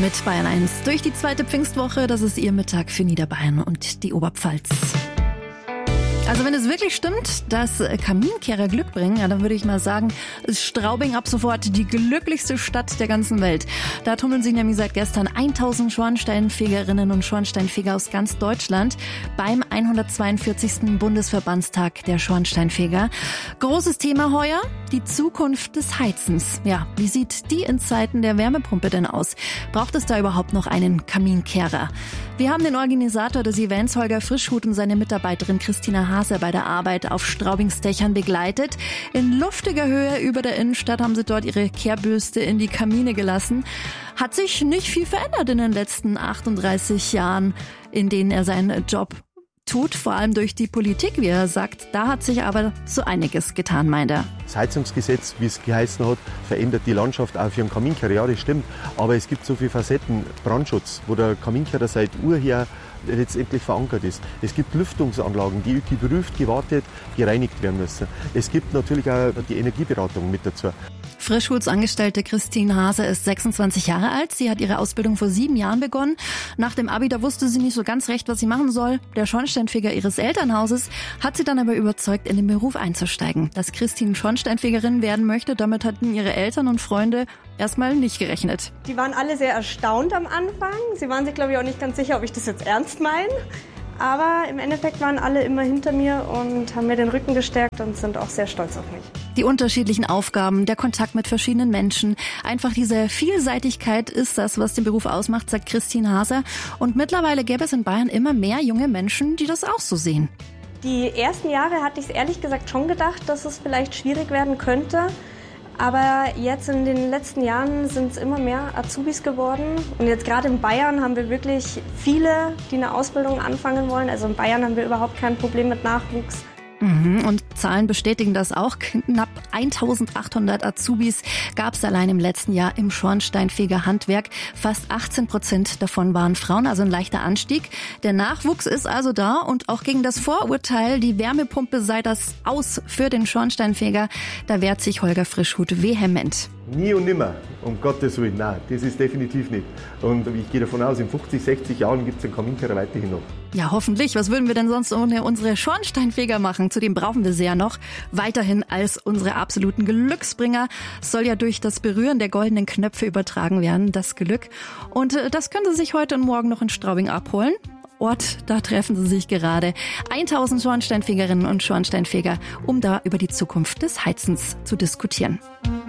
mit Bayern 1 durch die zweite Pfingstwoche. Das ist Ihr Mittag für Niederbayern und die Oberpfalz. Also wenn es wirklich stimmt, dass Kaminkehrer Glück bringen, ja, dann würde ich mal sagen, ist Straubing ab sofort die glücklichste Stadt der ganzen Welt. Da tummeln sich nämlich seit gestern 1000 Schornsteinfegerinnen und Schornsteinfeger aus ganz Deutschland beim 142. Bundesverbandstag der Schornsteinfeger. Großes Thema heuer, die Zukunft des Heizens. Ja, wie sieht die in Zeiten der Wärmepumpe denn aus? Braucht es da überhaupt noch einen Kaminkehrer? Wir haben den Organisator des Events, Holger Frischhuth, und seine Mitarbeiterin Christina Hase bei der Arbeit auf Straubings Dächern begleitet. In luftiger Höhe über der Innenstadt haben sie dort ihre Kehrbürste in die Kamine gelassen. Hat sich nicht viel verändert in den letzten 38 Jahren, in denen er seinen Job tut, vor allem durch die Politik, wie er sagt. Da hat sich aber so einiges getan, meint er. Das Heizungsgesetz, wie es geheißen hat, verändert die Landschaft auch für einen Kaminkehrer. Ja, das stimmt. Aber es gibt so viele Facetten. Brandschutz, wo der Kaminkehrer seit urher letztendlich verankert ist. Es gibt Lüftungsanlagen, die geprüft, gewartet, gereinigt werden müssen. Es gibt natürlich auch die Energieberatung mit dazu. Frischhuths Angestellte Christine Hase ist 26 Jahre alt. Sie hat ihre Ausbildung vor 7 Jahren begonnen. Nach dem Abi, da wusste sie nicht so ganz recht, was sie machen soll. Der Schornsteinfeger ihres Elternhauses hat sie dann aber überzeugt, in den Beruf einzusteigen. Dass Christine Schornsteinfegerin werden möchte, damit hatten ihre Eltern und Freunde erstmal nicht gerechnet. Die waren alle sehr erstaunt am Anfang. Sie waren sich, glaube ich, auch nicht ganz sicher, ob ich das jetzt ernst meine. Aber im Endeffekt waren alle immer hinter mir und haben mir den Rücken gestärkt und sind auch sehr stolz auf mich. Die unterschiedlichen Aufgaben, der Kontakt mit verschiedenen Menschen, einfach diese Vielseitigkeit ist das, was den Beruf ausmacht, sagt Christine Hase. Und mittlerweile gäbe es in Bayern immer mehr junge Menschen, die das auch so sehen. Die ersten Jahre hatte ich es ehrlich gesagt schon gedacht, dass es vielleicht schwierig werden könnte. Aber jetzt in den letzten Jahren sind es immer mehr Azubis geworden. Und jetzt gerade in Bayern haben wir wirklich viele, die eine Ausbildung anfangen wollen. Also in Bayern haben wir überhaupt kein Problem mit Nachwuchs. Und Zahlen bestätigen das auch. Knapp 1800 Azubis gab es allein im letzten Jahr im Schornsteinfegerhandwerk. Fast 18% davon waren Frauen, also ein leichter Anstieg. Der Nachwuchs ist also da und auch gegen das Vorurteil, die Wärmepumpe sei das Aus für den Schornsteinfeger, da wehrt sich Holger Frischhuth vehement. Nie und nimmer, um Gottes Willen, nein, das ist definitiv nicht. Und ich gehe davon aus, in 50, 60 Jahren gibt es den Kaminkehrer weiterhin noch. Ja, hoffentlich. Was würden wir denn sonst ohne unsere Schornsteinfeger machen? Zudem brauchen wir sie ja noch weiterhin als unsere absoluten Glücksbringer. Es soll ja durch das Berühren der goldenen Knöpfe übertragen werden, das Glück. Und das können Sie sich heute und morgen noch in Straubing abholen. Ort, da treffen sie sich gerade. 1000 Schornsteinfegerinnen und Schornsteinfeger, um da über die Zukunft des Heizens zu diskutieren.